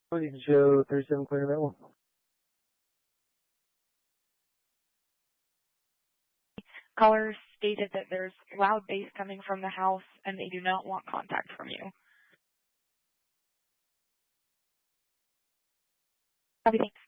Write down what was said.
Joe 37 clear available. Caller stated that there's loud bass coming from the house and they do not want contact from you. Copy, thanks.